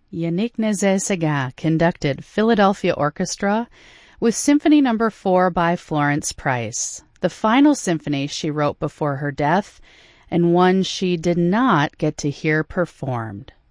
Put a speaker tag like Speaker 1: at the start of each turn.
Speaker 1: Yannick Nézet-Séguin conducted Philadelphia Orchestra with Symphony No. 4 by Florence Price, the final symphony she wrote before her death, and one she did not get to hear performed.